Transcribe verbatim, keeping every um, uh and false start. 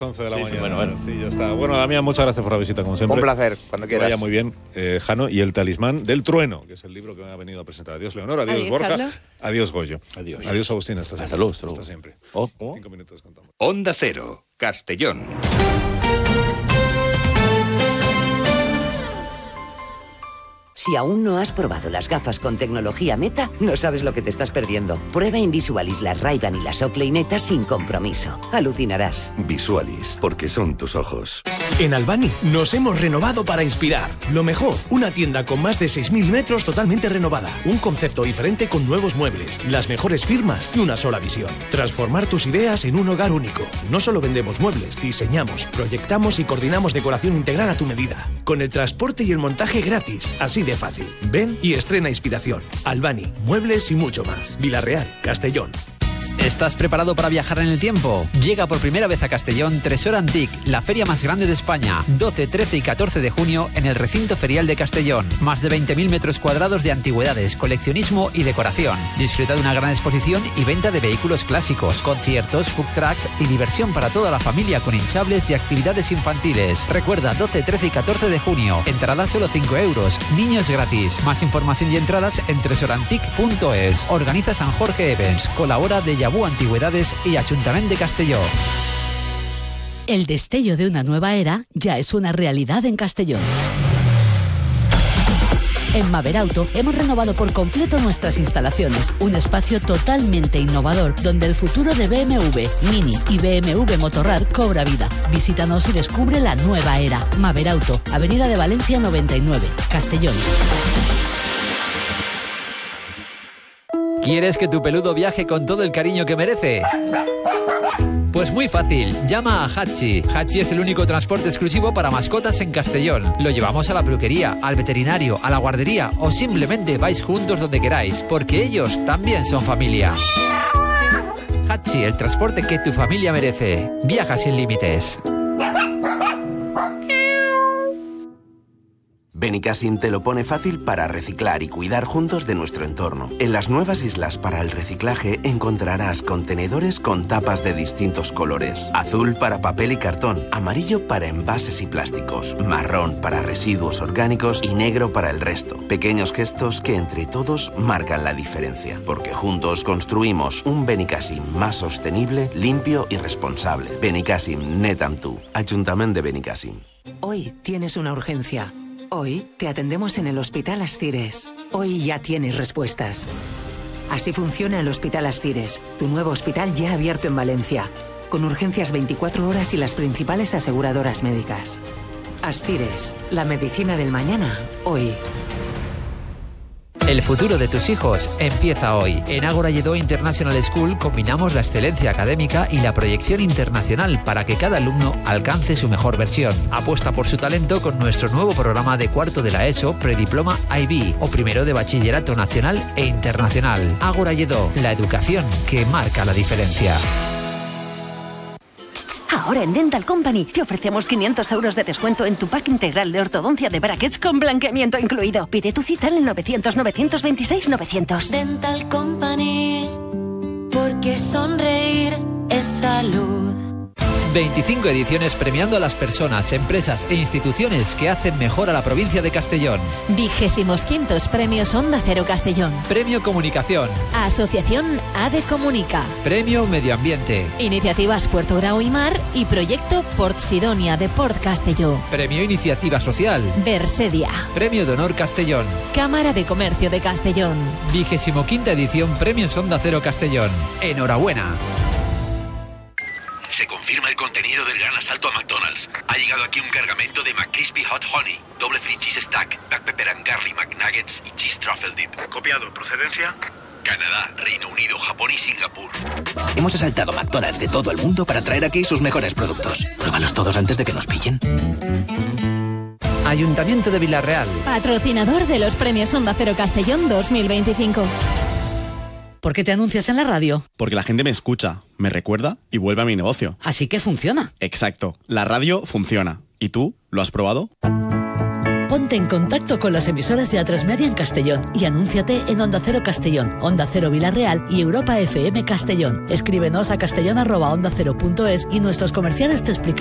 once de la sí, mañana. Sí, bueno, bueno. Sí, ya está. Bueno, Damián, muchas gracias por la visita, como siempre. Un placer, cuando quieras. Que vaya muy bien, eh, Jano, y El talismán del trueno, que es el libro que me ha venido a presentar. Adiós, Leonor, adiós, Adiós, Borja, Carlos. adiós, Goyo. Adiós. Adiós, Agustín, hasta siempre. Hasta luego, hasta luego. Hasta siempre. Oh, ¿cómo? Cinco minutos contamos. Onda Cero, Castellón. Si aún no has probado las gafas con tecnología Meta, no sabes lo que te estás perdiendo. Prueba Invisualis, las Ray-Ban y las Oakley Meta sin compromiso. Alucinarás. Visualis, porque son tus ojos. En Albani nos hemos renovado para inspirar. Lo mejor, una tienda con más de seis mil metros totalmente renovada. Un concepto diferente con nuevos muebles, las mejores firmas y una sola visión. Transformar tus ideas en un hogar único. No solo vendemos muebles, diseñamos, proyectamos y coordinamos decoración integral a tu medida. Con el transporte y el montaje gratis. Así de fácil. Ven y estrena inspiración. Albani, muebles y mucho más. Villarreal, Castellón. ¿Estás preparado para viajar en el tiempo? Llega por primera vez a Castellón Tresor Antique, la feria más grande de España. doce, trece y catorce de junio en el recinto ferial de Castellón. Más de veinte mil metros cuadrados de antigüedades, coleccionismo y decoración. Disfruta de una gran exposición y venta de vehículos clásicos, conciertos, food trucks y diversión para toda la familia con hinchables y actividades infantiles. Recuerda, doce, trece y catorce de junio. Entradas solo cinco euros. Niños gratis. Más información y entradas en tresorantic punto es. Organiza San Jorge Events. Colabora de Yabú Antigüedades y Ayuntamiento de Castelló. El destello de una nueva era ya es una realidad en Castellón. En Maberauto hemos renovado por completo nuestras instalaciones, un espacio totalmente innovador donde el futuro de B M W, Mini y B M W Motorrad cobra vida. Visítanos y descubre la nueva era. Maberauto, Avenida de Valencia noventa y nueve, Castellón. ¿Quieres que tu peludo viaje con todo el cariño que merece? Pues muy fácil, llama a Hachi. Hachi es el único transporte exclusivo para mascotas en Castellón. Lo llevamos a la peluquería, al veterinario, a la guardería o simplemente vais juntos donde queráis, porque ellos también son familia. Hachi, el transporte que tu familia merece. Viaja sin límites. Benicassim te lo pone fácil para reciclar y cuidar juntos de nuestro entorno. En las nuevas islas para el reciclaje encontrarás contenedores con tapas de distintos colores. Azul para papel y cartón, amarillo para envases y plásticos, marrón para residuos orgánicos y negro para el resto. Pequeños gestos que entre todos marcan la diferencia, porque juntos construimos un Benicassim más sostenible, limpio y responsable. Benicassim, net amb tu. Ayuntamiento de Benicassim. Hoy tienes una urgencia. Hoy te atendemos en el Hospital Ascires. Hoy ya tienes respuestas. Así funciona el Hospital Ascires, tu nuevo hospital ya abierto en Valencia, con urgencias veinticuatro horas y las principales aseguradoras médicas. Ascires, la medicina del mañana, hoy. El futuro de tus hijos empieza hoy. En Ágora Lledó International School combinamos la excelencia académica y la proyección internacional para que cada alumno alcance su mejor versión. Apuesta por su talento con nuestro nuevo programa de cuarto de la ESO, Prediploma I B o primero de Bachillerato Nacional e Internacional. Ágora Lledó, la educación que marca la diferencia. Ahora en Dental Company te ofrecemos quinientos euros de descuento en tu pack integral de ortodoncia de brackets con blanqueamiento incluido. Pide tu cita en el novecientos, novecientos veintiséis, novecientos. Dental Company, porque sonreír es salud. veinticinco ediciones premiando a las personas, empresas e instituciones que hacen mejor a la provincia de Castellón. Vigésimos quintos premios Onda Cero Castellón. Premio Comunicación. Asociación ADE Comunica. Premio Medio Ambiente. Iniciativas Puerto Grau y Mar y Proyecto Port Sidonia de Port Castelló. Premio Iniciativa Social. Versedia. Premio de Honor Castellón. Cámara de Comercio de Castellón. Vigésimo quinta edición Premios Onda Cero Castellón. Enhorabuena. Se confirma el contenido del gran asalto a McDonald's. Ha llegado aquí un cargamento de McCrispy Hot Honey, doble free cheese stack, black pepper and garlic McNuggets y cheese truffle dip. Copiado. ¿Procedencia? Canadá, Reino Unido, Japón y Singapur. Hemos asaltado McDonald's de todo el mundo para traer aquí sus mejores productos. Pruébalos todos antes de que nos pillen. Ayuntamiento de Villarreal. Patrocinador de los premios Onda Cero Castellón dos mil veinticinco. ¿Por qué te anuncias en la radio? Porque la gente me escucha, me recuerda y vuelve a mi negocio. Así que funciona. Exacto. La radio funciona. ¿Y tú? ¿Lo has probado? Ponte en contacto con las emisoras de A tres Media en Castellón y anúnciate en Onda Cero Castellón, Onda Cero Villarreal y Europa F M Castellón. Escríbenos a castellón arroba onda cero punto es y nuestros comerciales te explican